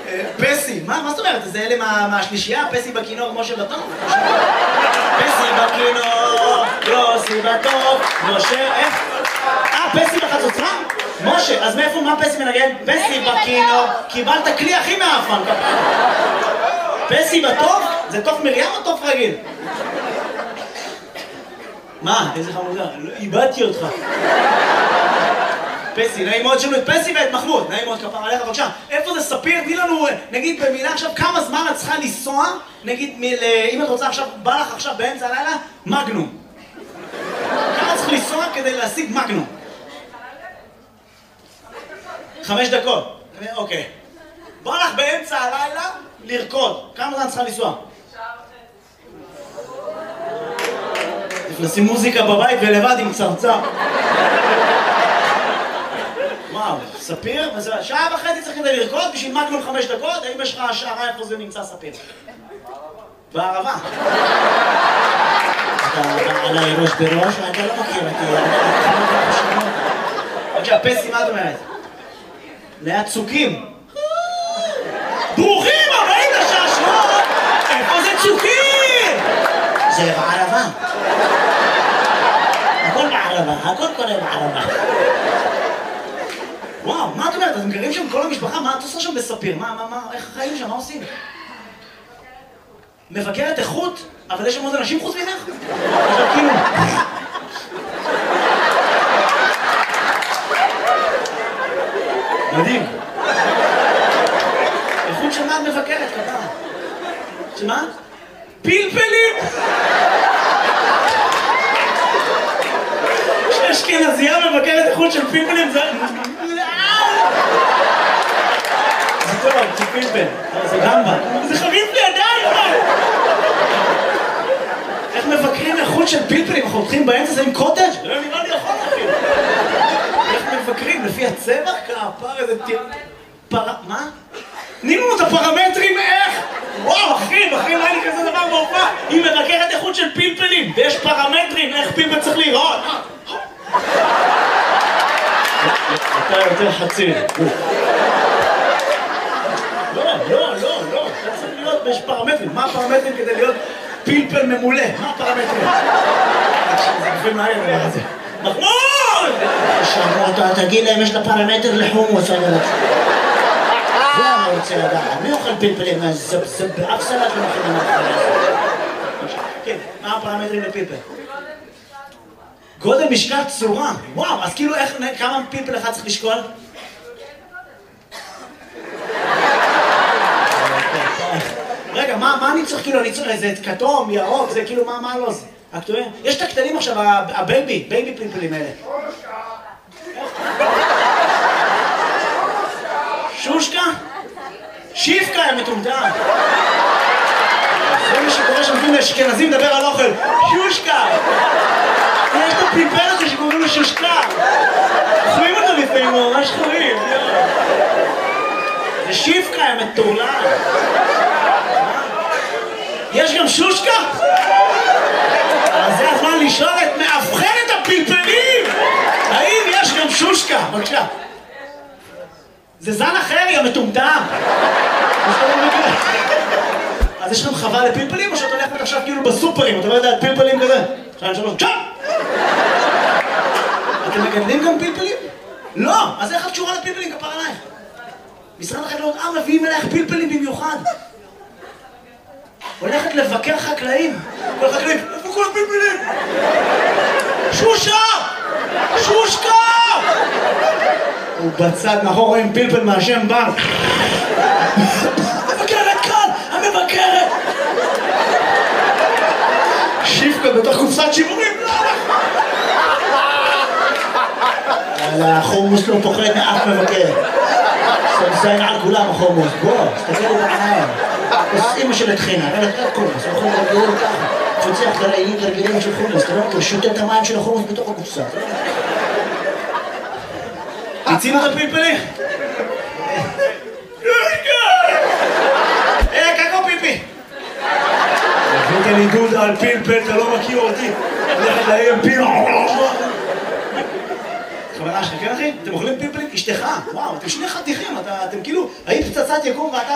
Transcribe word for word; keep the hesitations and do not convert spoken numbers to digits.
פסי, מה זאת אומרת? זה אלה מהשלישייה? פסי בכינור, משה בטוב? פסי בכינור, יוסי בטוב, משה, איך? אה, פסי בחצוצרה? משה, אז מאיפה, מה פסי מנגן? פסי בכינור, קיבלת כלי הכי מאפן. פסי בטוב? זה תוף מרים או תוף רגיל? מה? איזה חמודה? איבדתי אותך. פסי, נעים מאוד שלו את פסי ואת מחמוד. נעים מאוד כפר עליך, בבקשה. איפה זה ספיר? תני לנו, נגיד במילה עכשיו, כמה זמן את צריכה לנסוע, נגיד, אם את רוצה עכשיו, בא לך עכשיו באמצע הלילה, מגנום. כמה צריך לנסוע כדי להשיג מגנום? חמש דקות. אוקיי. בא לך באמצע הלילה לרקוד. כמה זמן צריכה לנסוע? לשים מוזיקה בבית ולבד עם צרצר. וואו, ספיר? שעה וחצי צריך כדי לרקוד בשביל מגנום חמש דקות? האם יש לך השערה איפה זה נמצא ספיר? בערבה. אתה עליי ראש בראש? אתה לא מכיר אותי. בבקשה, פסי, מה את אומרת? ליד צוקים. ברוכים הבאים לשעשוע! איפה זה צוקים? זה בערבה. הכל בערבה, הכל קורה בערבה. וואו, מה את אומרת? אתם גרים שם כל המשפחה? מה את עושה שם בספיר? מה, מה, מה, איך החיים שם? מה עושים? מבקרת איכות? אבל יש שם עוד אנשים חוץ ממך? עכשיו כאילו... מדהים. איכות של מה את מבקרת, ככה? שמה? פלפלים! כשאשכנזייה מבקרת איכות של פלפלים זה... זה טוב, זה פלפל, זה גמבה. זה חביב לידיים! איך מבקרים איכות של פלפלים? אנחנו הולכים באמצע זה עם קוטג'? לא נראה לי יכול אפילו. איך מבקרים? לפי הצבע? כפר איזה טיר... פר... מה? תני לנו את הפרמטרים איך? וואו, אחי, אחי, לא היה לי כזה דבר בהופעה. היא מבקרת איכות של פלפלים, ויש פרמטרים איך פלפל צריך להיראות. אתה יותר חצי. לא, לא, לא, לא. אתה צריך להיות, יש פרמטרים. מה הפרמטרים כדי להיות פלפל ממולא? מה הפרמטרים? זה גופים מה היה דבר הזה. מחמוד! אתה תגיד להם, יש לה פרמטר לחומוס, אני רוצה. זה אני רוצה לדעת. מי אוכל פלפלים? זה באף סלט לא מכינים את זה. כן, מה הפרמטרים לפלפל? גודל, משקל, צורה. וואו, אז כאילו איך, כמה פלפל אחד צריך לשקול? רגע, מה אני צריך כאילו, אני צריך איזה כתום, ירוק, זה כאילו, מה לא זה? הכתובים? יש את הקטנים עכשיו, הבייבי, בייבי פלפלים האלה. שושקה? שיפקה, הם מטומטם. זה מה שקורה שמתאים לאשכנזים לדבר על אוכל. שושקה! יש את הפלפל הזה שקוראים לו שושקה. חויים אותו לפעמים, הוא ממש חויים. זה שיפקה, הם מטורלל. יש גם שושקה? אז זה הזמן לשאול את מאבחנת הפלפלים! האם יש גם שושקה? בבקשה. זה זן אחר, יא מטומטם! אז יש לכם חווה לפלפלים או שאת הולכת עכשיו כאילו בסופרים? אתה לא יודע, פלפלים כזה? שתיים, שלוש, צ'אפ! אתם מגדלים גם פלפלים? לא! אז איך את קשורה לפלפלים? כפר עלייך. משרד החקלאות, אה, מביאים אלייך פלפלים במיוחד. הולכת לבקר חקלאים. כל חקלאים, איפה כל הפלפלים? שושה! שושקה! הוא בצד מאחור רואים פלפל מהשם בן. המבקרת כאן! המבקרת! שיפקה בתוך קופסת שימורים. החומוס לא פוחד מאף מבקר. סמסיין על כולם החומוס. בוא, תסתכל לי בעיניים. אמא של התחינה, אבל אתה קומוס, הוא יכול להרגילים ככה. תפצח לרעילים לרגילים של חומוס, אתה לא מכיר, שותה את המים של החומוס בתוך הקופסה. הצינו את הפלפלים? אה, קקו פיפי! הבאת לי דודה על פלפל, אתה לא מכיר אותי. הולכת להם פלפל. חברה שלך, כן אחי? אתם אוכלים פלפלים? אשתך, וואו, אתם שני חתיכים, אתם כאילו, היית פצצת יקום ואתה...